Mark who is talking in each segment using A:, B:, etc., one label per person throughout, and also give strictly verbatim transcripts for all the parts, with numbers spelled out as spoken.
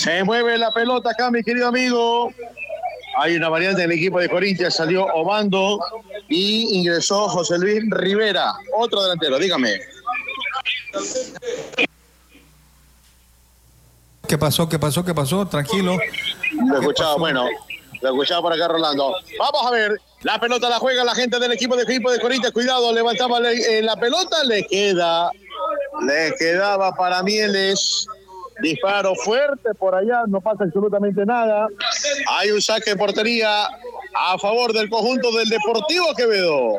A: Se mueve la pelota acá, mi querido amigo. Hay una variante del equipo de Corinthians, salió Obando y ingresó José Luis Rivera, otro delantero, dígame.
B: ¿Qué pasó? ¿Qué pasó? ¿Qué pasó? Tranquilo.
A: Lo escuchaba, bueno, lo escuchaba por acá Rolando. Vamos a ver, la pelota la juega la gente del equipo de equipo de Corinthians, cuidado, levantaba eh, la pelota, le queda, le quedaba para Mieles. Disparo fuerte por allá, no pasa absolutamente nada. Hay un saque de portería a favor del conjunto del Deportivo Quevedo.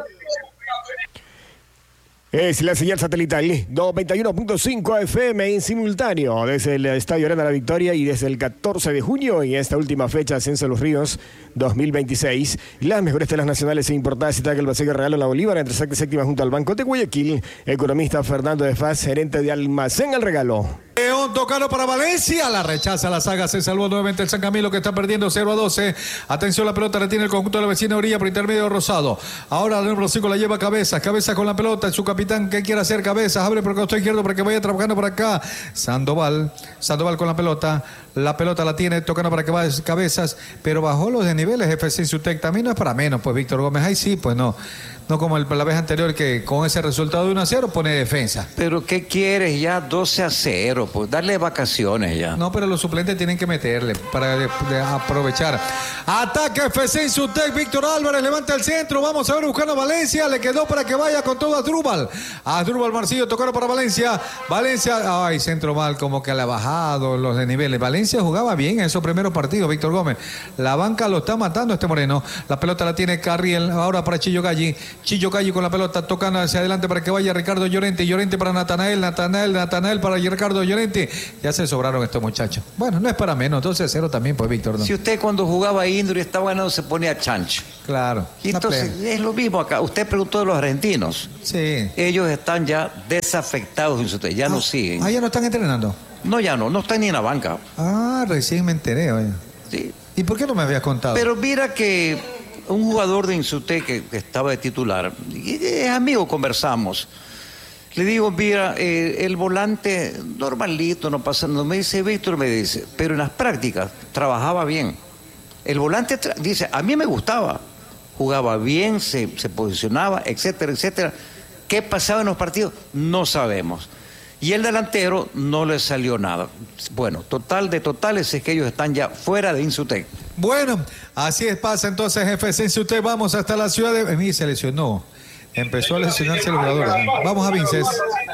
C: Es la señal satelital noventa y uno punto cinco F M en simultáneo desde el Estadio Arena La Victoria y desde el catorce de junio y esta última fecha Ascenso a los Ríos dos mil veintiséis. Las mejores telas nacionales e importadas y que el Baseca Real en la Bolívar entre sexta y séptima junto al Banco de Guayaquil. Economista Fernando de Faz, gerente de Almacén El Regalo.
B: León tocado para Valencia, la rechaza la saga, se salvó nuevamente el San Camilo que está perdiendo cero a doce. Atención, la pelota la tiene el conjunto de la vecina orilla por intermedio de Rosado. Ahora el número cinco la lleva Cabezas, Cabezas con la pelota, su capitán que quiere hacer Cabezas, abre por el costado izquierdo para que vaya trabajando por acá. Sandoval, Sandoval con la pelota, la pelota la tiene tocando para que vaya Cabezas, pero bajó los desniveles F C Insutec, también no es para menos, pues Víctor Gómez, ahí sí, pues no. No como el, la vez anterior que con ese resultado de uno a cero pone defensa.
D: Pero ¿qué quieres ya? doce a cero, pues darle vacaciones ya.
B: No, pero los suplentes tienen que meterle para de, de aprovechar. Ataque F C Insutec, Víctor Álvarez levanta el centro, vamos a ver buscando a Valencia, le quedó para que vaya con todo a Asdrúbal. Asdrúbal Marcillo tocaron para Valencia. Valencia, ay, centro mal, como que le ha bajado los desniveles. Valencia jugaba bien en esos primeros partidos, Víctor Gómez. La banca lo está matando este Moreno. La pelota la tiene Carriel, ahora para Chillo Galli. Chillo Galli con la pelota, tocando hacia adelante para que vaya Ricardo Llorente, Llorente para Natanael, Natanael, Natanael para Ricardo Llorente. Ya se sobraron estos muchachos. Bueno, no es para menos, doce a cero también, pues Víctor. ¿No?
D: Si usted cuando jugaba Indro y estaba ganando se ponía chancho.
B: Claro.
D: Y entonces es lo mismo acá. Usted preguntó de los argentinos.
B: Sí.
D: Ellos están ya desafectados, usted, ya ah, no siguen.
B: Ah, ya no están entrenando.
D: No, ya no, no están ni en la banca.
B: Ah, recién me enteré, oye.
D: Sí.
B: ¿Y por qué no me habías contado?
D: Pero mira que un jugador de Insutec que, que estaba de titular, y es amigo, conversamos. Le digo, mira, eh, el volante normalito, no pasa nada. Me dice, Víctor, me dice, pero en las prácticas trabajaba bien. El volante, tra- dice, a mí me gustaba. Jugaba bien, se, se posicionaba, etcétera, etcétera. ¿Qué pasaba en los partidos? No sabemos. Y el delantero no le salió nada. Bueno, total de totales es que ellos están ya fuera de Insutec.
B: Bueno, así es, pasa entonces F C Insutec. Vamos hasta la ciudad de... Mí se lesionó. Empezó a lesionarse el jugador. Vamos a Vinces.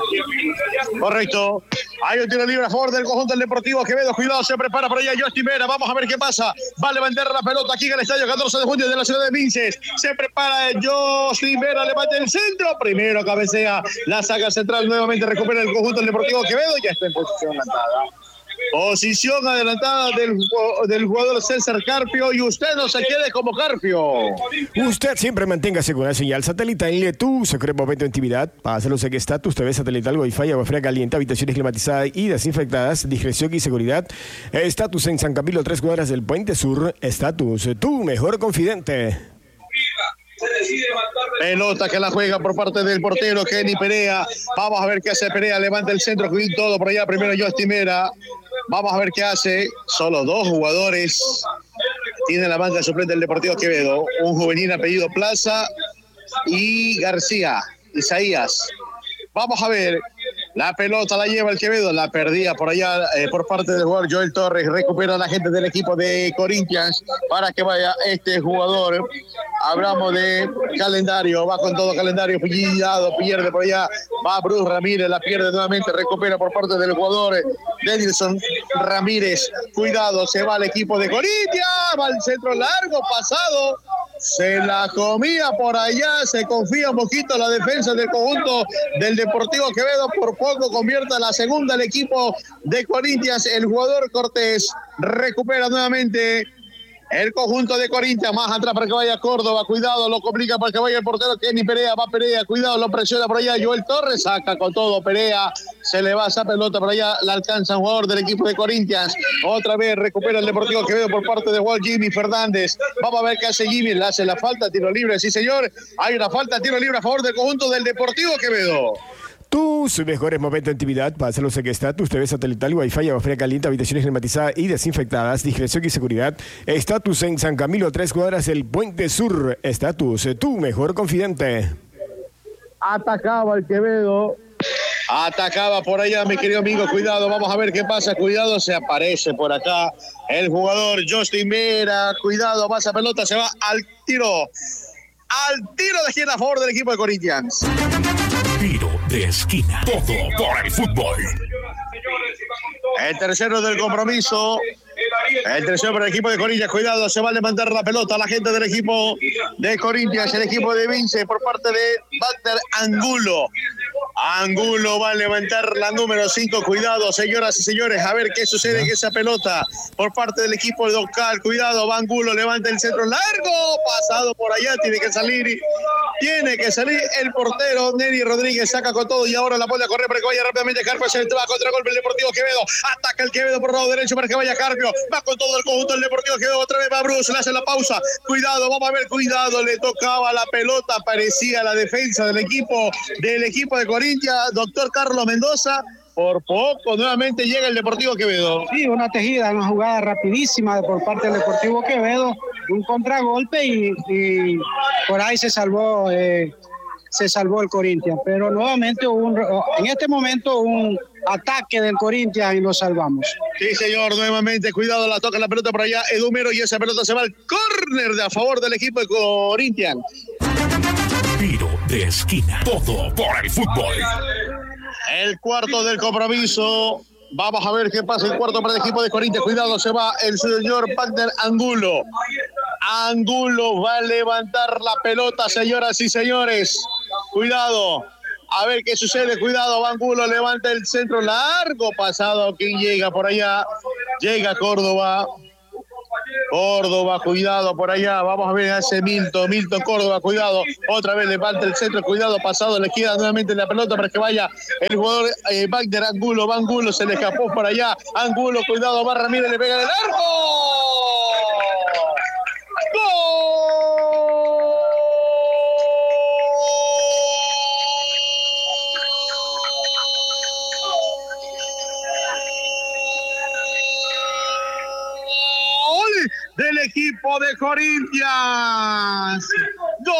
A: Correcto. Hay un tiro libre a favor del conjunto del Deportivo Quevedo. Cuidado, se prepara por allá Justin Vera. Vamos a ver qué pasa. Va a levantar la pelota aquí en el estadio catorce de junio de la ciudad de Vinces. Se prepara Justin Vera, levanta el centro. Primero cabecea la saga central. Nuevamente recupera el conjunto del Deportivo Quevedo. Ya está en posición adelantada. Posición adelantada del, del jugador César Carpio y usted no se quede como Carpio.
C: Usted siempre manténgase con la señal satelital. Tu secreto momento de intimidad. Pásalo, sé que estatus, T V satelital, Wi-Fi, agua fría caliente, habitaciones climatizadas y desinfectadas, discreción y seguridad. Estatus en San Camilo, tres cuadras del Puente Sur. Estatus, tu mejor confidente.
A: Pelota que la juega por parte del portero Kenny Perea. Vamos a ver qué hace Perea. Levanta el centro, todo por allá. Primero Justin Vera. Vamos a ver qué hace. Solo dos jugadores tiene la banca suplente del Deportivo Quevedo. Un juvenil apellido Plaza y García, Isaías. Vamos a ver. La pelota la lleva el Quevedo, la perdía por allá eh, por parte del jugador Joel Torres. Recupera a la gente del equipo de Corinthians para que vaya este jugador. Hablamos de calendario, va con todo calendario, pillado, pierde por allá. Va Bruce Ramírez, la pierde nuevamente, recupera por parte del jugador Denilson Ramírez. Cuidado, se va el equipo de Corinthians, va al centro largo, pasado. Se la comía por allá, se confía un poquito la defensa del conjunto del Deportivo Quevedo, por poco convierte la segunda el equipo de Corinthians. El jugador Cortés recupera nuevamente el conjunto de Corinthians, más atrás para que vaya Córdoba, cuidado, lo complica para que vaya el portero Kenny Perea, va Perea, cuidado, lo presiona por allá Joel Torres, saca con todo Perea, se le va esa pelota por allá, la alcanza un jugador del equipo de Corinthians, otra vez recupera el Deportivo Quevedo por parte de Juan Jimmy Fernández, vamos a ver qué hace Jimmy, le hace la falta, tiro libre, sí señor, hay una falta, tiro libre a favor del conjunto del Deportivo Quevedo.
C: Tus mejores momentos de actividad, pásalos en Estatus, T V satelital, Wi-Fi, agua fría caliente, habitaciones climatizadas y desinfectadas, discreción y seguridad. Estatus en San Camilo, tres cuadras del Puente Sur. Estatus, tu mejor confidente.
A: Atacaba el Quevedo. Atacaba por allá, mi querido amigo. Cuidado, vamos a ver qué pasa. Cuidado, se aparece por acá el jugador Justin Vera. Cuidado, pasa pelota, se va al tiro. Al tiro de esquina a favor del equipo de Corinthians.
E: Tiro de esquina. Todo por el fútbol.
A: El tercero del compromiso. El tercero para el equipo de Corinthians. Cuidado, se va a levantar la pelota la gente del equipo de Corinthians. El equipo de Vince por parte de Wagner Angulo. Angulo va a levantar la número cinco. Cuidado, señoras y señores, a ver qué sucede en esa pelota por parte del equipo local. Cuidado, va Angulo, levanta el centro largo, pasado por allá, tiene que salir, tiene que salir el portero. Neri Rodríguez saca con todo y ahora la pone a correr para que vaya rápidamente Carpio. Se va contra golpe el Deportivo Quevedo. Ataca el Quevedo por el lado derecho para que vaya Carpio. Va con todo el conjunto del Deportivo Quevedo. Otra vez va Bruce, le hace la pausa. Cuidado, vamos a ver, cuidado, le tocaba la pelota, parecía la defensa del equipo, del equipo de Corinthians. Doctor Carlos Mendoza, por poco nuevamente llega el Deportivo Quevedo.
F: Sí, una tejida, una jugada rapidísima por parte del Deportivo Quevedo, un contragolpe y, y por ahí se salvó eh, se salvó el Corinthians, pero nuevamente hubo un, en este momento un ataque del Corinthians y lo salvamos.
A: Sí, señor, nuevamente, cuidado, la toca la pelota por allá, Edumero, y esa pelota se va al córner de a favor del equipo de Corinthians.
E: Tiro de esquina. Todo por el fútbol.
A: El cuarto del compromiso. Vamos a ver qué pasa el cuarto para el equipo de Corinthians. Cuidado, se va el señor Wagner Angulo. Angulo va a levantar la pelota, señoras y señores. Cuidado. A ver qué sucede. Cuidado, Angulo levanta el centro largo pasado. ¿Quién llega por allá? Llega Córdoba. Córdoba, cuidado por allá, vamos a ver a ese Milton, Milton Córdoba, cuidado, otra vez levanta el centro, cuidado, pasado, le queda nuevamente la pelota para que vaya el jugador eh, Wagner Angulo, va Angulo, se le escapó por allá, Angulo, cuidado, va Ramírez, le pega en el arco. ¡Gol! Del equipo de Corinthians. ¡Gol!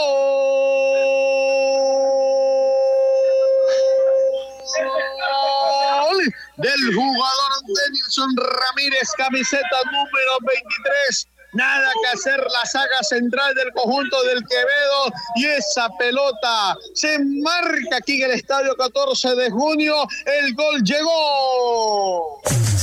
A: Del jugador Denilson Ramírez, camiseta número veintitrés. Nada que hacer la saga central del conjunto del Quevedo y esa pelota se marca aquí en el estadio catorce de junio. El gol llegó.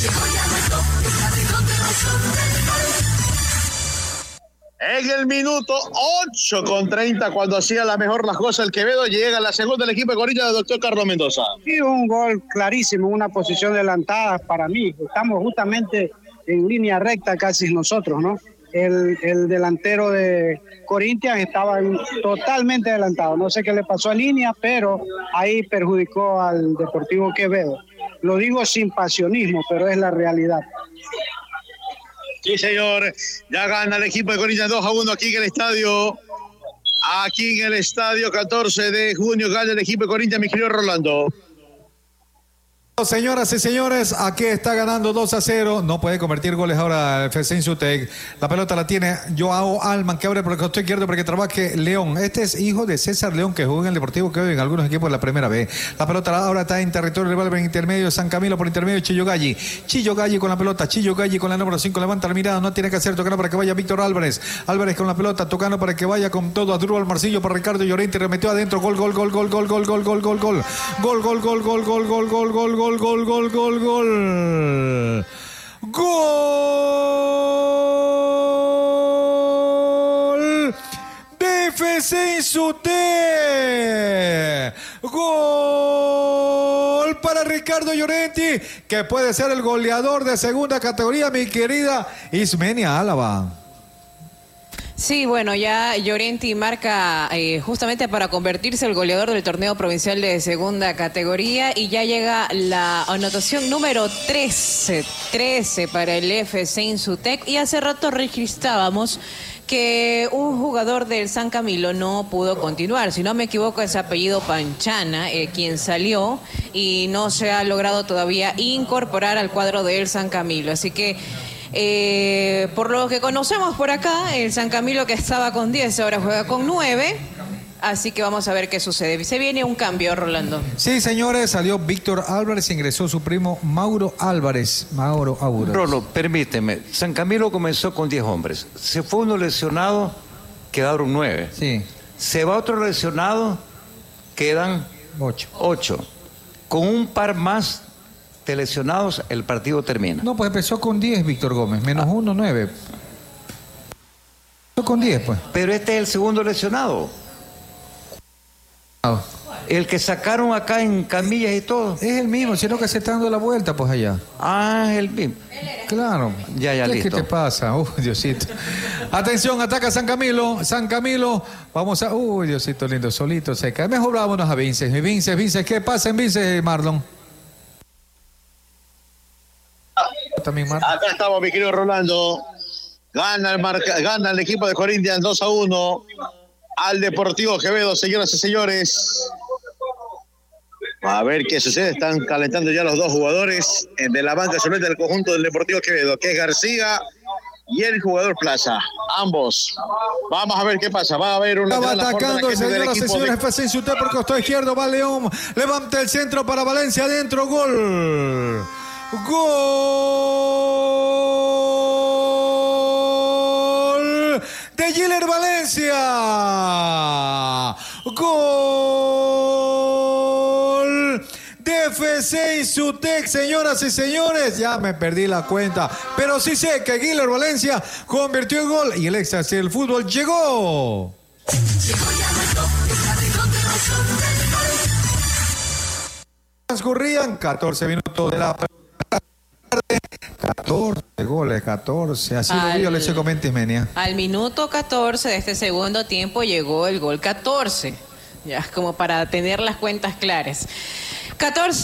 A: En el minuto ocho con treinta, cuando hacía la mejor las cosas el Quevedo, llega la segunda del equipo de Corinthians del doctor Carlos Mendoza.
F: Sí, un gol clarísimo, una posición adelantada para mí. Estamos justamente en línea recta casi nosotros, ¿no? El, el delantero de Corinthians estaba en, totalmente adelantado. No sé qué le pasó a línea, pero ahí perjudicó al Deportivo Quevedo. Lo digo sin pasionismo, pero es la realidad.
A: Sí, señor. Ya gana el equipo de Corinthians dos a uno aquí en el estadio. Aquí en el estadio catorce de junio gana el equipo de Corinthians, mi querido Rolando.
B: Señoras y señores, aquí está ganando dos a cero. No puede convertir goles ahora el F C Insutec. La pelota la tiene Joao Alman, que abre por el costado izquierdo para que trabaje León. Este es hijo de César León, que jugó en el Deportivo Quevedo en algunos equipos de la primera B. La pelota ahora está en territorio rival en intermedio de San Camilo, por intermedio de Chillo Galli. Chillo Galli con la pelota. Chillo Galli con la número cinco. Levanta la mirada. No tiene que hacer. Tocando para que vaya Víctor Álvarez. Álvarez con la pelota. Tocando para que vaya con todo. Adrúbal Marcillo para Ricardo Llorente. Remetió adentro. Gol, gol, gol, gol, gol, gol, gol, gol, gol, gol. Gol, gol, gol, gol, gol, gol, gol, gol, gol, gol, gol, gol. Gol, gol de F C Insutec. Gol para Ricardo Llorenti, que puede ser el goleador de segunda categoría, mi querida Ismenia Álava.
G: Sí, bueno, ya Llorenti marca eh, justamente para convertirse el goleador del torneo provincial de segunda categoría y ya llega la anotación número trece, trece para el F C Insutec y hace rato registrábamos que un jugador del San Camilo no pudo continuar. Si no me equivoco, es apellido Panchana, eh, quien salió y no se ha logrado todavía incorporar al cuadro del San Camilo. Así que, eh, por lo que conocemos por acá, el San Camilo, que estaba con diez, ahora juega con nueve. Así que vamos a ver qué sucede. Se viene un cambio, Rolando.
B: Sí, señores, salió Víctor Álvarez, ingresó su primo Mauro Álvarez. Mauro Álvarez.
D: Rolo, permíteme. San Camilo comenzó con diez hombres. Se fue uno lesionado, quedaron nueve.
B: Sí.
D: Se va otro lesionado, quedan
B: Ocho.
D: ocho. Con un par más de lesionados, el partido termina.
B: No, pues empezó con diez, Víctor Gómez. Menos
D: Ah.
B: uno, nueve. Empezó con diez, pues.
D: Pero este es el segundo lesionado.
B: Ah.
D: El que sacaron acá en camillas y todo.
B: Es el mismo, sino que se está dando la vuelta, pues allá.
D: Ah, es el mismo.
B: Claro.
D: Ya, ya,
B: ¿Qué,
D: listo.
B: ¿Qué te pasa? Uy, Diosito. Atención, ataca San Camilo. San Camilo. Vamos a... Uy, Diosito lindo, solito se cae. Mejor vámonos a Vince. Vince, Vince, ¿qué pasa en Vince, Marlon? También Marlon.
A: Acá estamos, mi querido Rolando. Gana el, marca, gana el equipo de Corinthians dos a uno al Deportivo Quevedo, señoras y señores. A ver qué sucede. Están calentando ya los dos jugadores de la banca suplente del conjunto del Deportivo Quevedo, que es García y el jugador Plaza. Ambos. Vamos a ver qué pasa. Va a haber una...
B: Estaba atacando, señoras y señores, F C Insulté por costado izquierdo. Va León. Levanta el centro para Valencia. Adentro. Gol. Gol de Giller Valencia. Gol de F C Insutec, señoras y señores. Ya me perdí la cuenta, pero sí sé que Giller Valencia convirtió el gol y el éxtasis del fútbol llegó. Transcurrían catorce minutos de la tarde. catorce goles, catorce. Así lo vio Alessio Comentismenia.
G: Al minuto catorce de este segundo tiempo llegó el gol catorce. Ya, como para tener las cuentas claras. catorce